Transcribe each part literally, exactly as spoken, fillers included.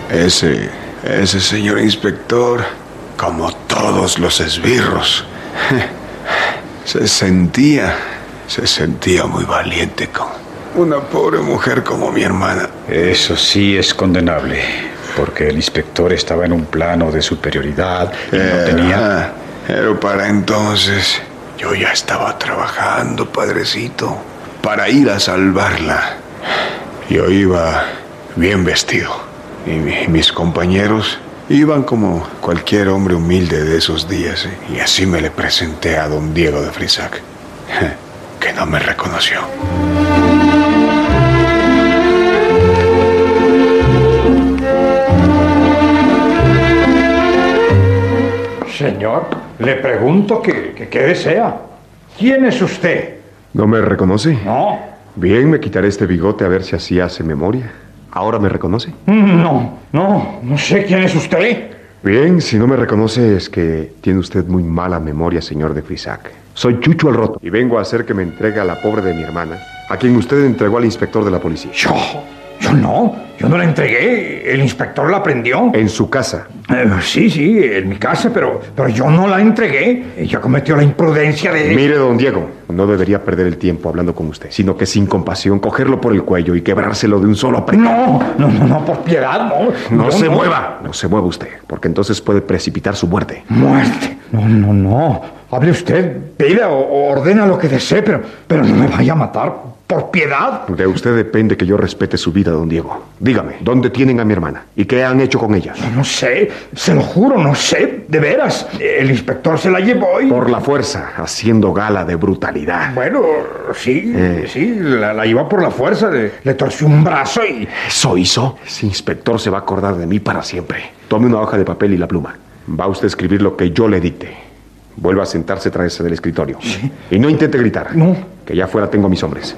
Ese, ese señor inspector, como todos los esbirros, se sentía, se sentía muy valiente con una pobre mujer como mi hermana. Eso sí es condenable, porque el inspector estaba en un plano de superioridad y eh, no tenía... Pero para entonces yo ya estaba trabajando, padrecito, para ir a salvarla. Yo iba bien vestido y mi, mis compañeros iban como cualquier hombre humilde de esos días, ¿eh? Y así me le presenté a don Diego de Frisac, que no me reconoció. Señor, le pregunto que, que qué desea. ¿Quién es usted? ¿No me reconoce? No. Bien, me quitaré este bigote a ver si así hace memoria. ¿Ahora me reconoce? No, no, no sé quién es usted. Bien, si no me reconoce es que tiene usted muy mala memoria, señor de Frisac. Soy Chucho el Roto y vengo a hacer que me entregue a la pobre de mi hermana, a quien usted entregó al inspector de la policía. Yo, yo no, yo no la entregué. El inspector la prendió. En su casa. Eh, sí, sí, en mi casa, pero, pero yo no la entregué. Ella cometió la imprudencia de... Mire, don Diego, no debería perder el tiempo hablando con usted, sino que sin compasión cogerlo por el cuello y quebrárselo de un solo apretón. No, no, no, no, por piedad, no. No, no se no. mueva, no se mueva usted, porque entonces puede precipitar su muerte. ¿Muerte? No, no, no. Hable usted, pida o, o ordena lo que desee, pero, pero no me vaya a matar. Por piedad. De usted depende que yo respete su vida, don Diego. Dígame, ¿dónde tienen a mi hermana? ¿Y qué han hecho con ella? No sé, se lo juro, no sé, de veras. El inspector se la llevó y... Por la fuerza, haciendo gala de brutalidad. Bueno, sí, Eh. sí, la, la llevó por la fuerza, le, le torció un brazo y... ¿Eso hizo? Ese inspector se va a acordar de mí para siempre. Tome una hoja de papel y la pluma. Va usted a escribir lo que yo le dicte. Vuelva a sentarse tras del escritorio. Sí. Y no intente gritar. No. Que ya afuera tengo a mis hombres.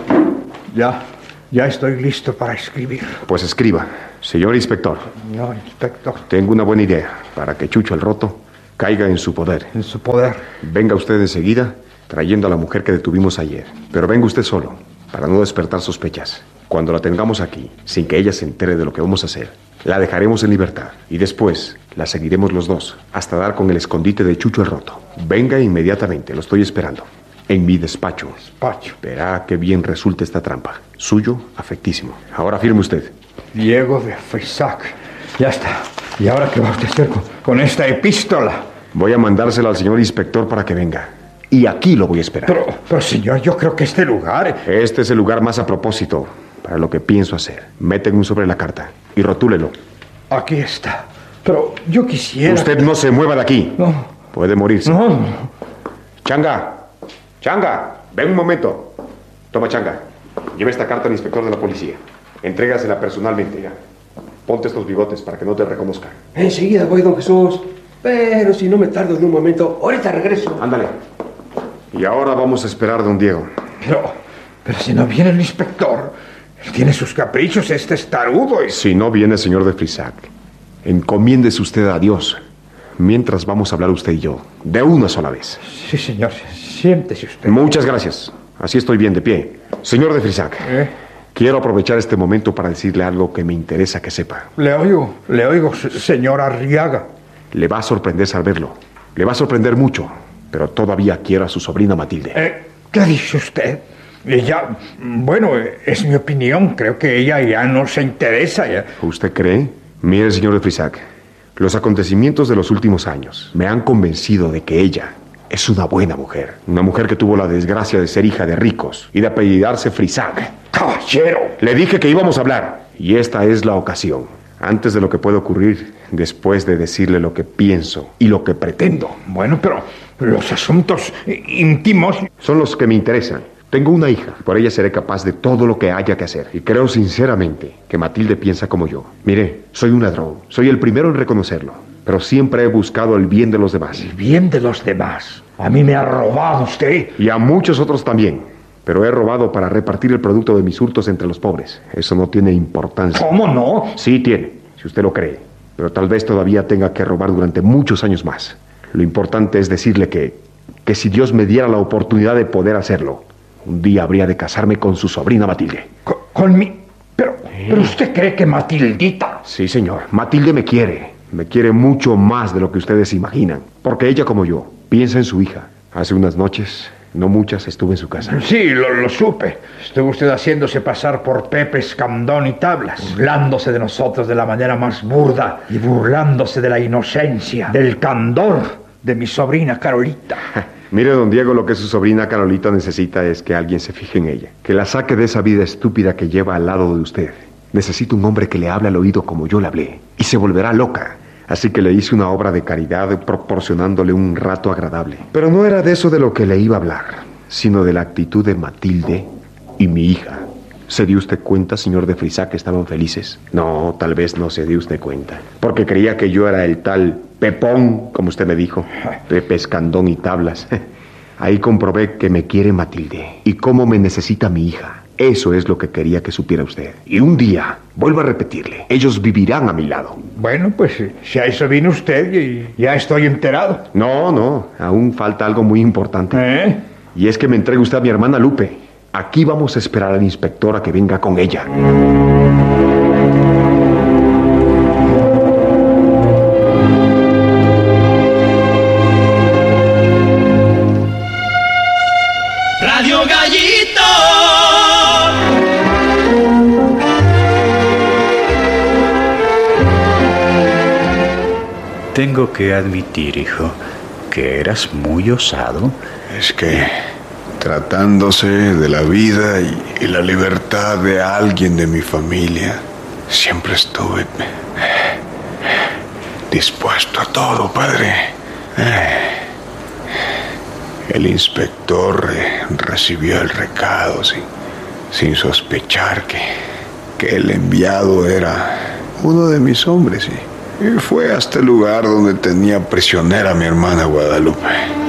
Ya, ya estoy listo para escribir. Pues escriba. Señor inspector, Señor inspector, tengo una buena idea para que Chucho el Roto caiga en su poder. en su poder. Venga usted enseguida trayendo a la mujer que detuvimos ayer. Pero venga usted solo, para no despertar sospechas. Cuando la tengamos aquí, sin que ella se entere de lo que vamos a hacer, la dejaremos en libertad. Y después la seguiremos los dos, hasta dar con el escondite de Chucho el Roto. Venga inmediatamente, lo estoy esperando. En mi despacho. Despacho. Verá qué bien resulta esta trampa. Suyo, afectísimo. Ahora firme usted. Diego de Frisac. Ya está. ¿Y ahora qué va usted a hacer con, con esta epístola? Voy a mandársela al señor inspector para que venga. Y aquí lo voy a esperar. Pero, pero señor, yo creo que este lugar... Este es el lugar más a propósito para lo que pienso hacer. Meten un sobre la carta y rotúlelo. Aquí está. Pero yo quisiera... Usted no se mueva de aquí. No. Puede morirse. No, no. Changa, Changa, ven un momento. Toma, Changa. Lleva esta carta al inspector de la policía. Entrégasela personalmente, ya. Ponte estos bigotes para que no te reconozcan. Enseguida voy, don Jesús. Pero si no me tardo en un momento, ahorita regreso. Ándale. Y ahora vamos a esperar, don Diego. Pero, pero si no viene el inspector, él tiene sus caprichos, este es tarudo y... Si no viene, señor de Frisac, encomiéndese usted a Dios. Mientras vamos a hablar usted y yo, de una sola vez. Sí, señor, siéntese usted. Muchas gracias. Así estoy bien, de pie. Señor de Frisac, ¿Eh? quiero aprovechar este momento para decirle algo que me interesa que sepa. Le oigo, le oigo, se- señor Arriaga. Le va a sorprender saberlo. Le va a sorprender mucho. Pero todavía quiero a su sobrina Matilde. Eh, ¿Qué dice usted? Ella, bueno, es mi opinión, creo que ella ya no se interesa. Ya. ¿Usted cree? Mire, señor de Frisac, los acontecimientos de los últimos años me han convencido de que ella es una buena mujer. Una mujer que tuvo la desgracia de ser hija de ricos y de apellidarse Frisac. Caballero. Le dije que íbamos a hablar. Y esta es la ocasión. Antes de lo que puede ocurrir, después de decirle lo que pienso y lo que pretendo. Bueno, pero los asuntos íntimos... Son los que me interesan. Tengo una hija, por ella seré capaz de todo lo que haya que hacer. Y creo sinceramente que Matilde piensa como yo. Mire, soy un ladrón, soy el primero en reconocerlo, pero siempre he buscado el bien de los demás. El bien de los demás. A mí me ha robado usted. Y a muchos otros también. Pero he robado para repartir el producto de mis hurtos entre los pobres. Eso no tiene importancia. ¿Cómo no? Sí tiene, si usted lo cree. Pero tal vez todavía tenga que robar durante muchos años más. Lo importante es decirle que, que si Dios me diera la oportunidad de poder hacerlo, un día habría de casarme con su sobrina Matilde. Con, con mi... Pero, pero usted cree que Matildita... Sí, señor. Matilde me quiere. Me quiere mucho más de lo que ustedes imaginan. Porque ella, como yo, piensa en su hija. Hace unas noches, no muchas, estuve en su casa. Sí, lo, lo supe. Estuvo usted haciéndose pasar por Pepe Escandón y Tablas, burlándose de nosotros de la manera más burda y burlándose de la inocencia, del candor de mi sobrina Carolita. Mire, don Diego, lo que su sobrina Carolita necesita es que alguien se fije en ella, que la saque de esa vida estúpida que lleva al lado de usted. Necesita un hombre que le hable al oído como yo le hablé, y se volverá loca. Así que le hice una obra de caridad proporcionándole un rato agradable. Pero no era de eso de lo que le iba a hablar, sino de la actitud de Matilde y mi hija. ¿Se dio usted cuenta, señor de Frisac, que estaban felices? No, tal vez no se dio usted cuenta, porque creía que yo era el tal Pepón, como usted me dijo, Pepe Escandón y Tablas. Ahí comprobé que me quiere Matilde y cómo me necesita mi hija. Eso es lo que quería que supiera usted. Y un día, vuelvo a repetirle, ellos vivirán a mi lado. Bueno, pues si a eso vino usted, y ya estoy enterado. No, no, aún falta algo muy importante. ¿Eh? Y es que me entregue usted a mi hermana Lupe. Aquí vamos a esperar al inspector a que venga con ella. Radio Gallito. Tengo que admitir, hijo, que eras muy osado. Es que, tratándose de la vida y, y la libertad de alguien de mi familia, siempre estuve dispuesto a todo, padre. El inspector recibió el recado sin, sin sospechar que, que el enviado era uno de mis hombres, y, y fue hasta el lugar donde tenía prisionera a mi hermana Guadalupe.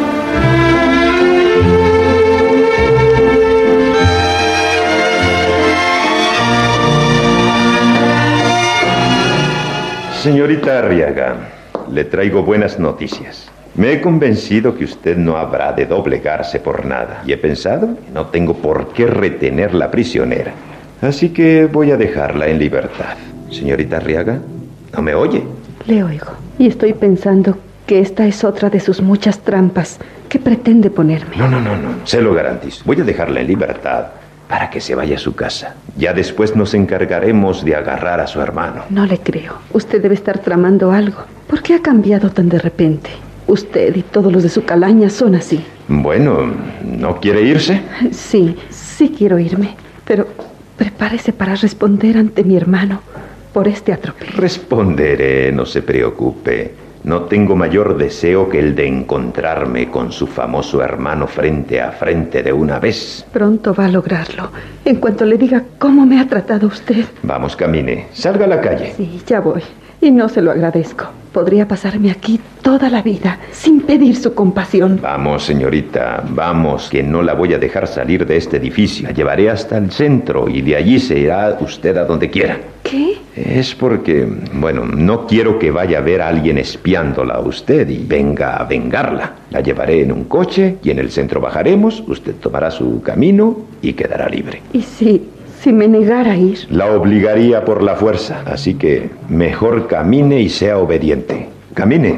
Señorita Arriaga, le traigo buenas noticias. Me he convencido que usted no habrá de doblegarse por nada. Y he pensado que no tengo por qué retenerla prisionera. Así que voy a dejarla en libertad. Señorita Arriaga, ¿no me oye? Le oigo. Y estoy pensando que esta es otra de sus muchas trampas que pretende ponerme. No, no, no, no. Se lo garantizo. Voy a dejarla en libertad para que se vaya a su casa. Ya después nos encargaremos de agarrar a su hermano. No le creo. Usted debe estar tramando algo. ¿Por qué ha cambiado tan de repente? Usted y todos los de su calaña son así. Bueno, ¿no quiere irse? Sí, sí quiero irme. Pero prepárese para responder ante mi hermano por este atropello. Responderé, no se preocupe. No tengo mayor deseo que el de encontrarme con su famoso hermano frente a frente de una vez. Pronto va a lograrlo, en cuanto le diga cómo me ha tratado usted. Vamos, camine. Salga a la calle. Sí, ya voy. Y no se lo agradezco. Podría pasarme aquí toda la vida sin pedir su compasión. Vamos, señorita, vamos, que no la voy a dejar salir de este edificio. La llevaré hasta el centro y de allí se irá usted a donde quiera. ¿Qué? Es porque, bueno, no quiero que vaya a ver a alguien espiándola a usted y venga a vengarla. La llevaré en un coche y en el centro bajaremos, usted tomará su camino y quedará libre. ¿Y si, si me negara a ir? La obligaría por la fuerza, así que mejor camine y sea obediente. Camine.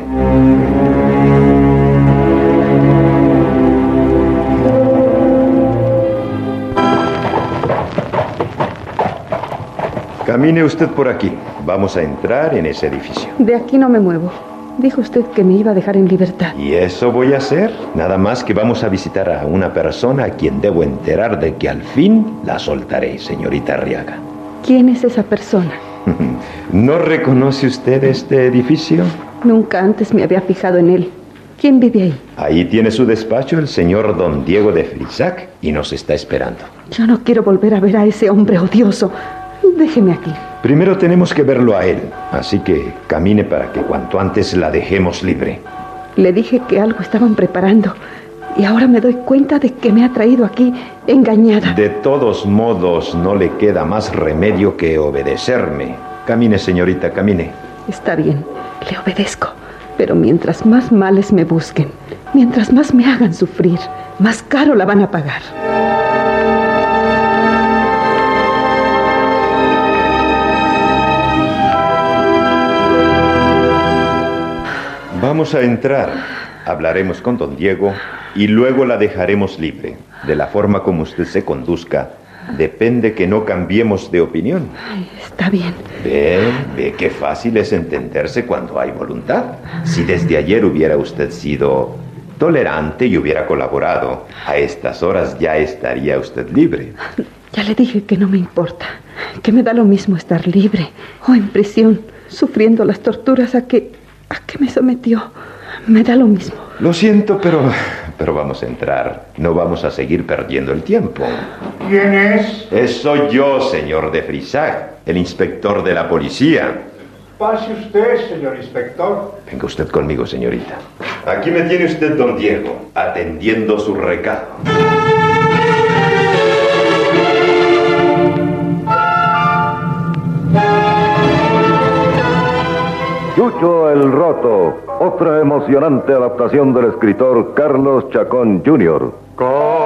Camine usted por aquí. Vamos a entrar en ese edificio. De aquí no me muevo. Dijo usted que me iba a dejar en libertad. ¿Y eso voy a hacer? Nada más que vamos a visitar a una persona a quien debo enterar de que al fin la soltaré, señorita Arriaga. ¿Quién es esa persona? ¿No reconoce usted este edificio? Nunca antes me había fijado en él. ¿Quién vive ahí? Ahí tiene su despacho el señor don Diego de Frisac y nos está esperando. Yo no quiero volver a ver a ese hombre odioso. Déjeme aquí. Primero tenemos que verlo a él, así que camine para que cuanto antes la dejemos libre. Le dije que algo estaban preparando y ahora me doy cuenta de que me ha traído aquí engañada. De todos modos, no le queda más remedio que obedecerme. Camine, señorita, camine. Está bien, le obedezco. Pero mientras más males me busquen, mientras más me hagan sufrir, más caro la van a pagar. Vamos a entrar. Hablaremos con don Diego y luego la dejaremos libre. De la forma como usted se conduzca, depende que no cambiemos de opinión. Ay, está bien. Ve, ve qué fácil es entenderse cuando hay voluntad. Si desde ayer hubiera usted sido tolerante y hubiera colaborado, a estas horas ya estaría usted libre. Ya le dije que no me importa, que me da lo mismo estar libre o en prisión, sufriendo las torturas a que, a que me sometió. Me da lo mismo. Lo siento, pero, pero vamos a entrar. No vamos a seguir perdiendo el tiempo. ¿Quién es? Es soy yo, señor de Frisac, el inspector de la policía. Pase usted, señor inspector. Venga usted conmigo, señorita. Aquí me tiene usted, don Diego, atendiendo su recado. Chucho el Roto, otra emocionante adaptación del escritor Carlos Chacón junior